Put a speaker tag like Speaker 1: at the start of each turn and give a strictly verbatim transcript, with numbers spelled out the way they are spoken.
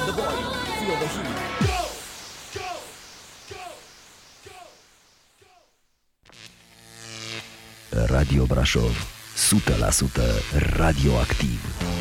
Speaker 1: the volume, feel the heat.
Speaker 2: Radio Brașov, o sută la sută radioactiv.